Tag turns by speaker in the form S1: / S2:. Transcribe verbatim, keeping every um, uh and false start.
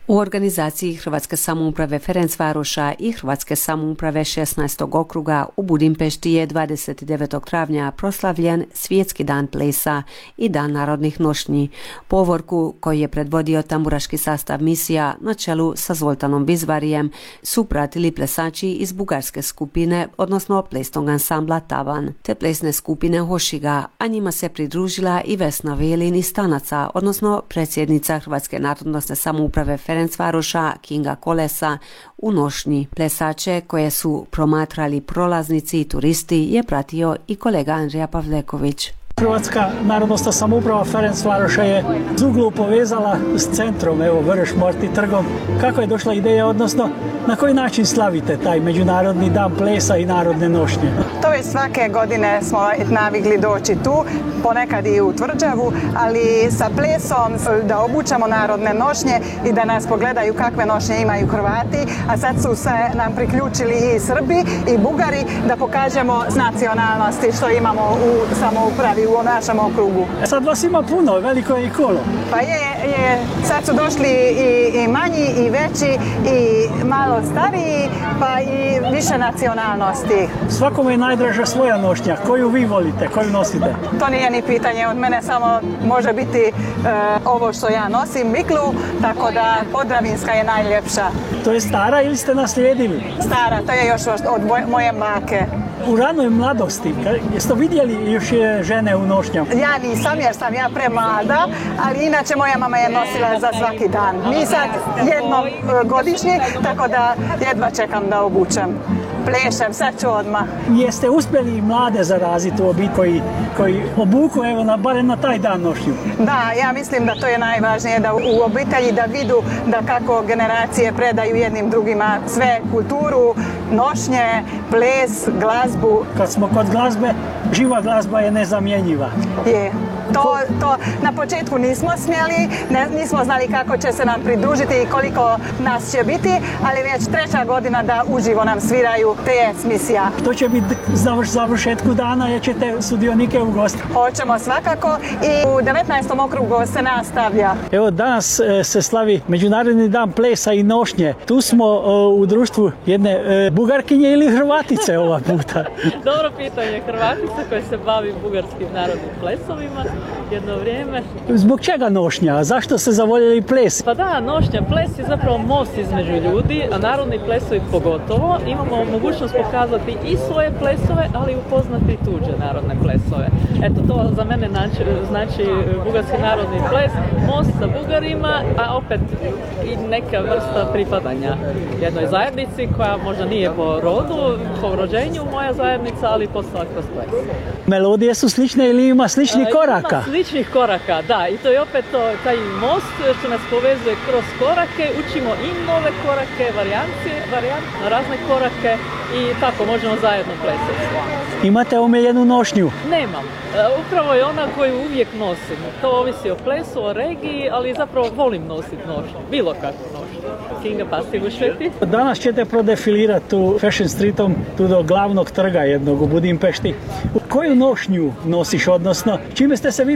S1: U organizaciji Hrvatske samouprave Ferencvaroša i Hrvatske samouprave šesnaestog okruga u Budimpešti je dvadeset devetog travnja proslavljen Svjetski dan plesa i Dan narodnih nošnji. Povorku koji je predvodio tamburaški sastav misija na čelu sa Zoltanom Bizvarijem su pratili plesači iz bugarske skupine, odnosno plesnog ansambla Tavan, te plesne skupine Hošiga, a njima se pridružila i Vesna Velin iz Stanaca, odnosno predsjednica Hrvatske narodnosne samouprave Ferencvaroša Kinga Kolesa u nošnji. Plesače koje su promatrali prolaznici i turisti je pratio i kolega Andrija Pavleković.
S2: Hrvatska narodnosna samouprava Ferencvaroša je Zuglu povezala s centrom, evo Vrš-Morti trgom. Kako je došla ideja, odnosno na koji način slavite taj Međunarodni dan plesa i narodne nošnje?
S3: To je svake godine smo navikli doći tu, ponekad i u Tvrđavu, ali sa plesom da obučamo narodne nošnje i da nas pogledaju kakve nošnje imaju Hrvati, a sad su se nam priključili i Srbi i Bugari da pokažemo nacionalnosti što imamo u samoupravi u našem okrugu.
S2: Sad vas ima puno, veliko je i kolo.
S3: Pa je, je sad su došli i, i manji i veći i malo stariji, pa i više nacionalnosti.
S2: Svakome je najdraža svoja nošnja. Koju vi volite, koju nosite?
S3: To nije ni pitanje od mene, samo može biti e, ovo što ja nosim, miklu, tako da Podravinska je najljepša.
S2: To je stara ili ste naslijedili?
S3: Stara, to je još od moje bake.
S2: U ranoj mladosti, jeste vidjeli još žene u nošnjama?
S3: Ja nisam jer sam ja premlada, ali inače moja mama je nosila za svaki dan. Mi sad jednom godišnje, tako da jedva čekam da obučem. Plešem, sad ću odmah.
S2: Jeste uspjeli mlade zaraziti u obitelji koji, koji obuku, evo, na, barem na taj dan nošnju?
S3: Da, ja mislim da to je najvažnije, da u obitelji da vidu da kako generacije predaju jednim drugima sve kulturu, nošnje, ples, glazbu.
S2: Kad smo kod glazbe, živa glazba je nezamjenjiva.
S3: Je. To, to na početku nismo smjeli, ne, nismo znali kako će se nam pridružiti i koliko nas će biti, ali već treća godina da uživo nam sviraju te misija.
S2: To će biti završ, završetku dana, jer ćete sudionike ugostiti?
S3: Hoćemo svakako i u devetnaestom okrugu se nastavlja.
S2: Evo, danas e, se slavi Međunarodni dan plesa i nošnje. Tu smo o, u društvu jedne e, Bugarkinje ili Hrvatice ova puta?
S4: Dobro pitanje, Hrvatica koja se bavi bugarskim narodnim plesovima jedno vrijeme.
S2: Zbog čega nošnja? Zašto ste zavoljeli ples?
S4: Pa da, nošnja, ples je zapravo most između ljudi, a narodni plesovi pogotovo. Imamo mogućnost pokazati i svoje plesove, ali i upoznati tuđe narodne plesove. Eto, to za mene znači, znači bugarski narodni ples, most sa Bugarima, a opet i neka vrsta pripadanja jednoj zajednici koja možda nije po rodu, po rođenju moja zajednica, ali postala kroz ples.
S2: Melodije su slične ili ima sličnih koraka?
S4: Ima sličnih koraka, da. I to je opet to, taj most što nas povezuje kroz korake. Učimo i nove korake, varijancije, varijantne, razne korake i tako možemo zajedno plesati.
S2: Imate omiljenu nošnju?
S4: Nemam. Upravo je ona koju uvijek nosim. To ovisi o plesu, o regiji, ali zapravo volim nositi nošnju. Bilo kakvu nošnju. Kinga Pastivušveti.
S2: Danas ćete prodefilirati tu Fashion Streetom, tu do glavnog trga jednog u Budimpešti. Koju nošnju nosiš, odnosno čime ste se vi